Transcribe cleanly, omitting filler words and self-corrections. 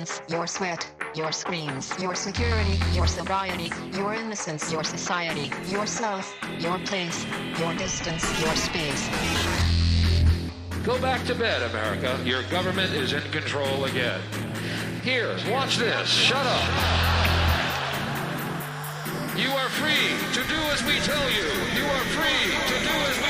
distance, your sweat, your screams, your security, your sobriety, your innocence, your society, yourself, your place, your distance, your space. Go back to bed, America. Your government is in control again. Here, watch this. Shut up. You are free to do as we tell you. You are free to do as we